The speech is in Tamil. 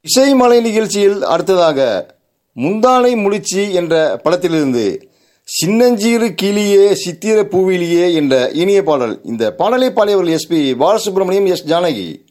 இசைமலை நிகழ்ச்சியில் அடுத்ததாக முந்தானை முழிச்சி என்ற படத்திலிருந்து சின்னஞ்சீறு கிளியே சித்திர பூவிலியே என்ற இனிய பாடல். இந்த பாடலை பாடியவர்கள் எஸ்பி பாலசுப்ரமணியம், எஸ் ஜானகி.